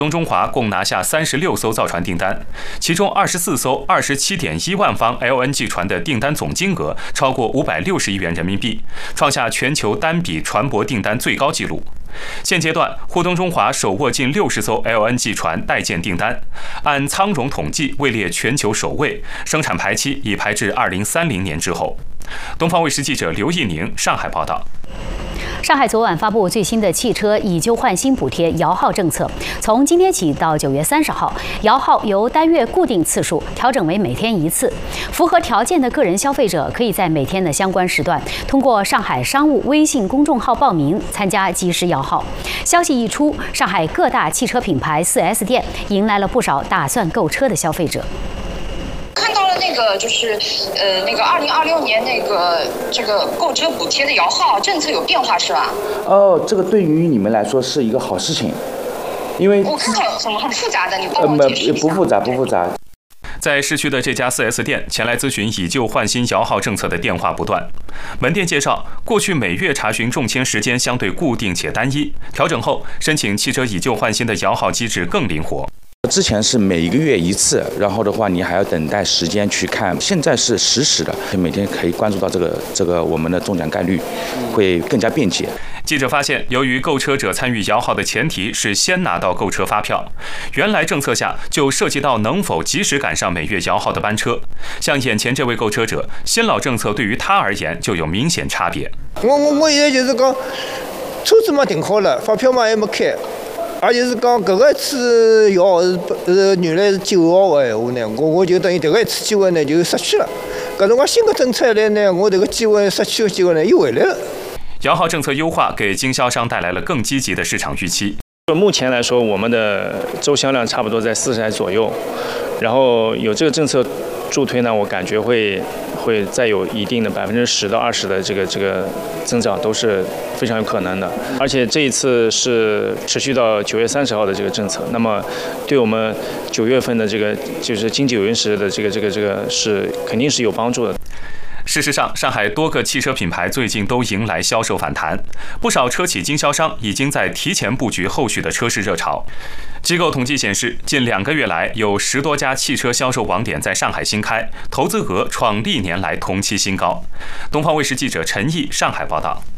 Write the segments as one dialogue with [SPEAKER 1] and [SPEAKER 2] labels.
[SPEAKER 1] 东中华共拿下36艘造船订单，其中24艘27.1万方 LNG 船的订单总金额超过560亿元人民币，创下全球单笔船舶订单最高纪录。现阶段，沪东中华手握近60艘 LNG 船待建订单，按仓容统计位列全球首位，生产排期已排至2030年之后。东方卫视记者刘义宁上海报道。
[SPEAKER 2] 上海昨晚发布最新的汽车以旧换新补贴摇号政策，从今天起到9月30号，摇号由单月固定次数调整为每天1次。符合条件的个人消费者可以在每天的相关时段，通过上海商务微信公众号报名参加即时摇号。消息一出，上海各大汽车品牌 4S 店迎来了不少打算购车的消费者。
[SPEAKER 3] 看到了那个就是那个2026年这个购车补贴的摇号政策有变化是吧？
[SPEAKER 4] 哦，这个对于你们来说是一个好事情，因为
[SPEAKER 3] 我看到很复杂的，你帮我解释一下。
[SPEAKER 4] 不复杂。
[SPEAKER 1] 在市区的这家 4S 店，前来咨询以旧换新摇号政策的电话不断。门店介绍，过去每月查询中签时间相对固定且单一，调整后，申请汽车以旧换新的摇号机制更灵活。
[SPEAKER 4] 之前是每个月1次，然后的话你还要等待时间去看，现在是实时的，每天可以关注到这个我们的中奖概率会更加便捷。
[SPEAKER 1] 记者发现，由于购车者参与摇号的前提是先拿到购车发票，原来政策下就涉及到能否及时赶上每月摇号的班车。像眼前这位购车者，新老政策对于他而言就有明显差别。
[SPEAKER 5] 我现在就是讲，车子嘛订好了，发票嘛还没开。而且是讲搿个一次摇号是原来是9号的闲话呢，我就等于迭个一次机会呢就失去了。搿辰光新的政策一来呢，我迭个机会失去的机会呢又回来了。
[SPEAKER 1] 摇号政策优化给经销商带来了更积极的市场预期。
[SPEAKER 6] 目前来说，我们的周销量差不多在40台左右，然后有这个政策助推呢，我感觉会再有一定的10%到20%的这个增长都是非常有可能的。而且这一次是持续到9月30号的这个政策，那么对我们9月份的这个就是经济有因时的这个是肯定是有帮助的。
[SPEAKER 1] 事实上，上海多个汽车品牌最近都迎来销售反弹，不少车企经销商已经在提前布局后续的车市热潮。机构统计显示，近2个月来，有10多家汽车销售网点在上海新开，投资额创历年来同期新高。东方卫视记者陈毅上海报道。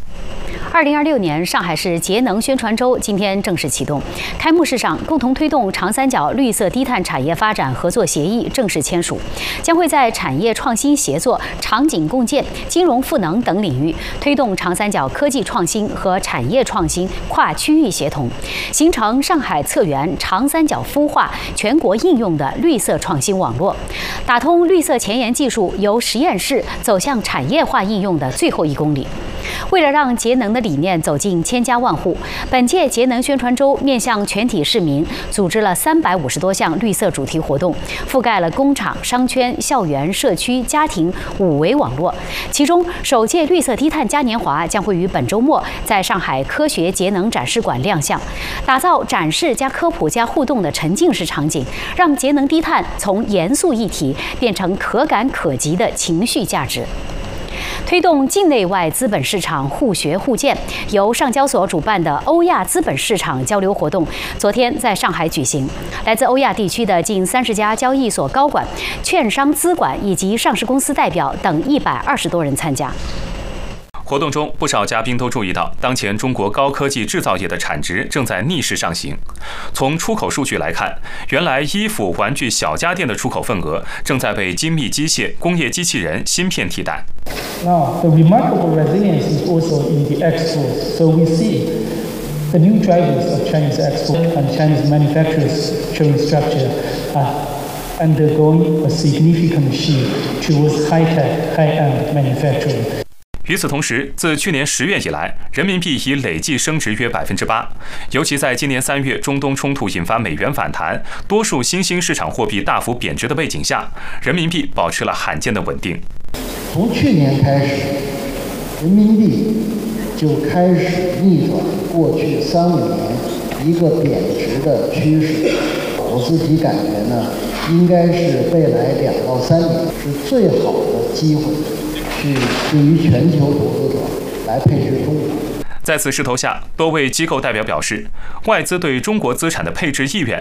[SPEAKER 2] 2026年上海市节能宣传周今天正式启动，开幕式上共同推动长三角绿色低碳产业发展合作协议正式签署，将会在产业创新协作、场景共建、金融赋能等领域推动长三角科技创新和产业创新跨区域协同，形成上海策源长三角孵化全国应用的绿色创新网络，打通绿色前沿技术由实验室走向产业化应用的最后1公里。为了让节能的理念走进千家万户，本届节能宣传周面向全体市民组织了350多项绿色主题活动，覆盖了工厂、商圈、校园、社区、家庭5维网络。其中，首届绿色低碳嘉年华将会于本周末在上海科学节能展示馆亮相，打造展示加科普加互动的沉浸式场景，让节能低碳从严肃议题变成可感可及的情绪价值。推动境内外资本市场互学互鉴，由上交所主办的欧亚资本市场交流活动昨天在上海举行。来自欧亚地区的近30家交易所高管、券商资管以及上市公司代表等120多人参加。
[SPEAKER 1] 活动中，不少嘉宾都注意到，当前中国高科技制造业的产值正在逆势上行。从出口数据来看，原来衣服、玩具、小家电的出口份额正在被精密机械、工业机器人、芯片替代。
[SPEAKER 7] Now, the remarkable resilience is also in the exports. So we see the new drivers of Chinese export and Chinese manufacturers showing structure are undergoing a significant shift towards high-tech, high-end manufacturing.
[SPEAKER 1] 与此同时，自去年10月以来，人民币已累计升值约8%。尤其在今年3月中东冲突引发美元反弹，多数新兴市场货币大幅贬值的背景下，人民币保持了罕见的稳定。
[SPEAKER 8] 从去年开始，人民币就开始逆转过去3-5年一个贬值的趋势。我自己感觉呢，应该是未来2到3年是最好的机会。去对于全球投资者来配置中国。
[SPEAKER 1] 在此势头下，多位机构代表表示，外资对中国资产的配置意愿